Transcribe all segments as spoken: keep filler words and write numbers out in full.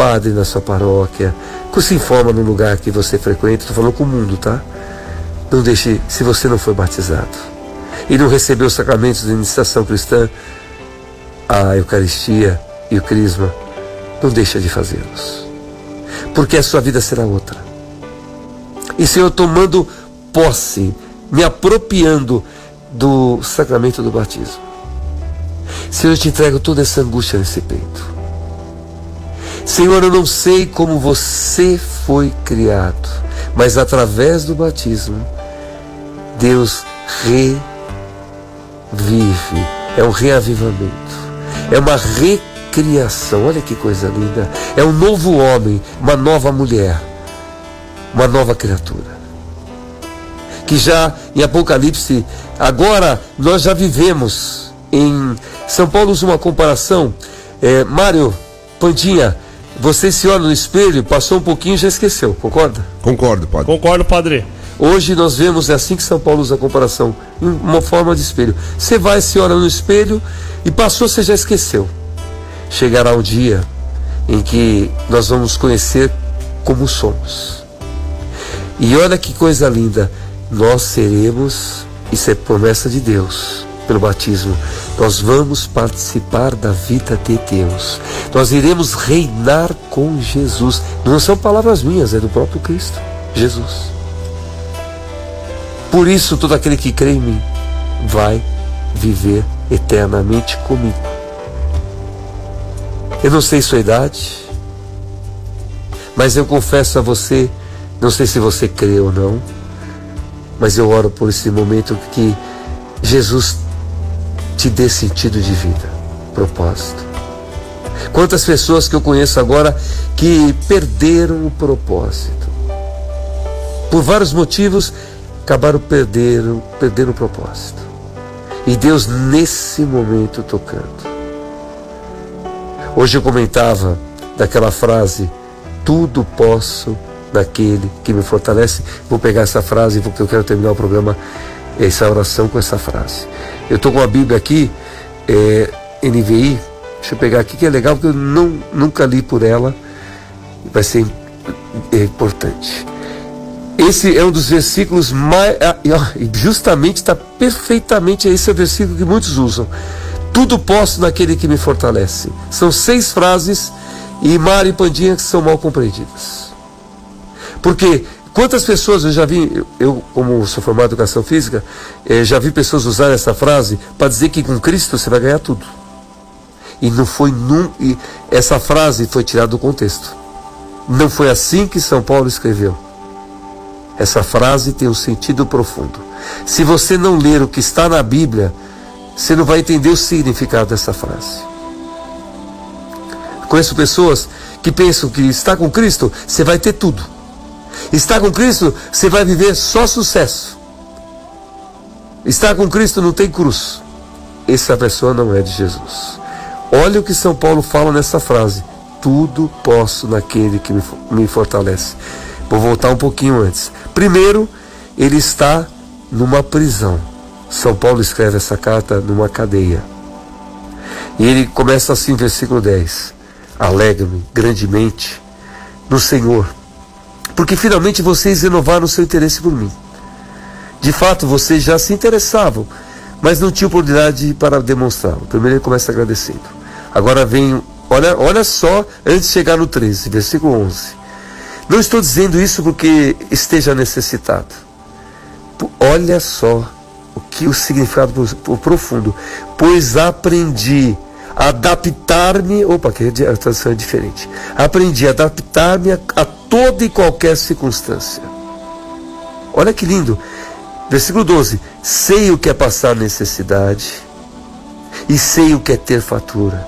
padre na sua paróquia, se informa no lugar que você frequenta. Estou falando com o mundo, tá? Não deixe, se você não foi batizado e não recebeu os sacramentos de iniciação cristã, a Eucaristia e o Crisma, não deixa de fazê-los, porque a sua vida será outra. E Senhor, tomando posse, me apropriando do sacramento do batismo, Senhor, eu te entrego toda essa angústia nesse peito. Senhor, eu não sei como você foi criado, mas através do batismo, Deus revive, é um reavivamento, é uma recriação. Olha que coisa linda, é um novo homem, uma nova mulher, uma nova criatura, que já em Apocalipse, agora nós já vivemos. Em São Paulo usa uma comparação, é, Mário, Pandinha, você se olha no espelho, passou um pouquinho e já esqueceu, concorda? Concordo, padre. Concordo, padre. Hoje nós vemos, é assim que São Paulo usa a comparação, em uma forma de espelho. Você vai, se olha no espelho e passou, você já esqueceu. Chegará um dia em que nós vamos conhecer como somos. E olha que coisa linda, nós seremos, isso é promessa de Deus, pelo batismo, nós vamos participar da vida de Deus. Nós iremos reinar com Jesus. Não são palavras minhas, é do próprio Cristo, Jesus. Por isso, todo aquele que crê em mim vai viver eternamente comigo. Eu não sei sua idade, mas eu confesso a você, não sei se você crê ou não, mas eu oro por esse momento que Jesus te dê sentido de vida, propósito. Quantas pessoas que eu conheço agora que perderam o propósito, por vários motivos, acabaram perdendo, perdendo o propósito. E Deus nesse momento tocando. Hoje eu comentava daquela frase, tudo posso naquele que me fortalece. Vou pegar essa frase porque eu quero terminar o programa, essa oração, com essa frase. Eu estou com a Bíblia aqui, é, N V I, deixa eu pegar aqui, que é legal, porque eu não, nunca li por ela, vai ser é, importante. Esse é um dos versículos mais, justamente está perfeitamente, esse é o versículo que muitos usam. Tudo posso naquele que me fortalece. São seis frases, e Mari e Pandinha, que são mal compreendidas. Porque quantas pessoas eu já vi, eu, eu como sou formado em educação física, eh, já vi pessoas usar essa frase para dizer que com Cristo você vai ganhar tudo. E não foi num, e essa frase foi tirada do contexto. Não foi assim que São Paulo escreveu. Essa frase tem um sentido profundo. Se você não ler o que está na Bíblia, você não vai entender o significado dessa frase. Conheço pessoas que pensam que está com Cristo, você vai ter tudo. Está com Cristo, você vai viver só sucesso. Está com Cristo, não tem cruz. Essa pessoa não é de Jesus. Olha o que São Paulo fala nessa frase. Tudo posso naquele que me, me fortalece. Vou voltar um pouquinho antes. Primeiro, ele está numa prisão. São Paulo escreve essa carta numa cadeia. E ele começa assim, versículo dez. Alegra-me grandemente no Senhor, porque finalmente vocês renovaram o seu interesse por mim. De fato, vocês já se interessavam, mas não tinham oportunidade para demonstrá-lo. Primeiro ele começa agradecendo. Agora vem, olha, olha só, antes de chegar no treze, versículo onze. Não estou dizendo isso porque esteja necessitado. Olha só o que o significado profundo. Pois aprendi a adaptar-me, opa, que a tradução é diferente. Aprendi a adaptar-me a, a toda e qualquer circunstância. Olha que lindo. Versículo doze. Sei o que é passar necessidade e sei o que é ter fatura.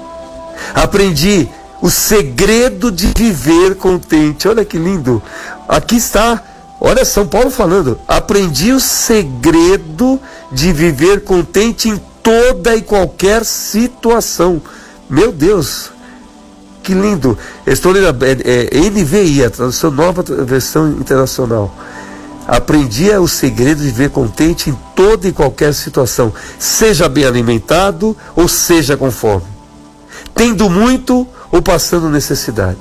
Aprendi o segredo de viver contente. Olha que lindo. Aqui está, olha São Paulo falando. Aprendi o segredo de viver contente em toda e qualquer situação. Meu Deus, que lindo. Estou lendo é, é, N V I, a tradução nova versão internacional. Aprendi o segredo de viver contente em toda e qualquer situação, seja bem alimentado ou seja com fome, tendo muito ou passando necessidade.